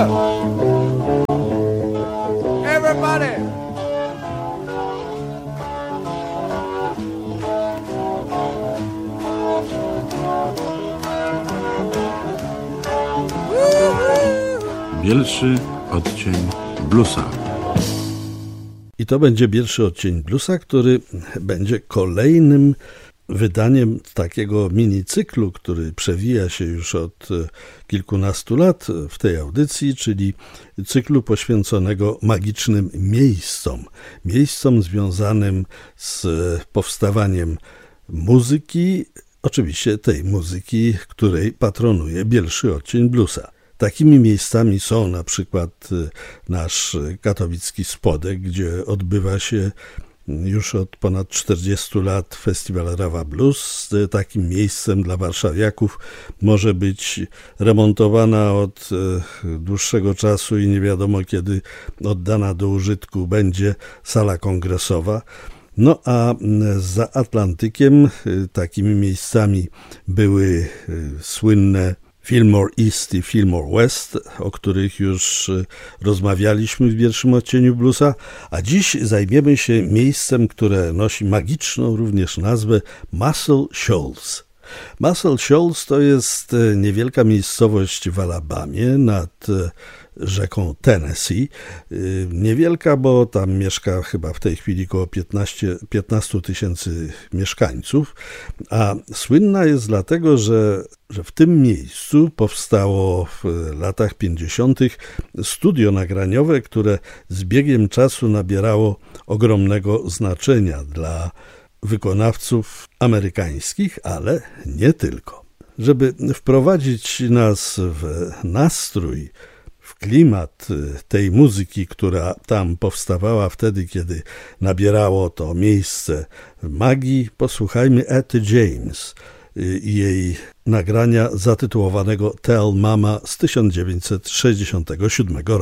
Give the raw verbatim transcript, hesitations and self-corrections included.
Everybody. Bielszy odcień bluesa. I to będzie pierwszy odcień bluesa, który będzie kolejnym wydaniem takiego minicyklu, który przewija się już od kilkunastu lat w tej audycji, czyli cyklu poświęconego magicznym miejscom. Miejscom związanym z powstawaniem muzyki, oczywiście tej muzyki, której patronuje Bielszy odcień bluesa. Takimi miejscami są na przykład nasz katowicki Spodek, gdzie odbywa się już od ponad czterdziestu lat festiwal Rawa Blues. Takim miejscem dla warszawiaków może być remontowana od dłuższego czasu i nie wiadomo kiedy oddana do użytku będzie sala kongresowa. No a za Atlantykiem takimi miejscami były słynne Fillmore East i Fillmore West, o których już rozmawialiśmy w pierwszym odcieniu bluesa, a dziś zajmiemy się miejscem, które nosi magiczną również nazwę Muscle Shoals. Muscle Shoals to jest niewielka miejscowość w Alabamie nad rzeką Tennessee. Niewielka, bo tam mieszka chyba w tej chwili około piętnaście tysięcy mieszkańców, a słynna jest dlatego, że, że w tym miejscu powstało w latach pięćdziesiątych studio nagraniowe, które z biegiem czasu nabierało ogromnego znaczenia dla wykonawców amerykańskich, ale nie tylko. Żeby wprowadzić nas w nastrój, w klimat tej muzyki, która tam powstawała wtedy, kiedy nabierało to miejsce magii, posłuchajmy Ety James i jej nagrania zatytułowanego Tell Mama z tysiąc dziewięćset sześćdziesiątego siódmego roku.